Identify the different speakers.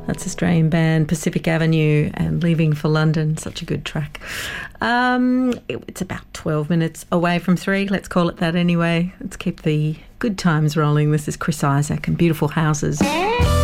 Speaker 1: That's Australian band Pacific Avenue and Leaving for London. Such a good track. It's about 12 minutes away from 3. Let's call it that anyway. Let's keep the good times rolling. This is Chris Isaak and Beautiful Houses.